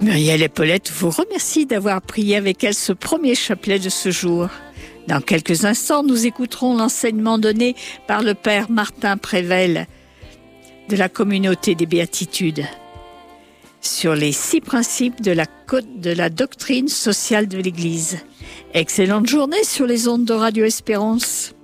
Muriel Epaulette vous remercie d'avoir prié avec elle ce premier chapelet de ce jour. Dans quelques instants, nous écouterons l'enseignement donné par le Père Martin Prével de la Communauté des Béatitudes sur les 6 principes de la doctrine sociale de l'Église. Excellente journée sur les ondes de Radio Espérance.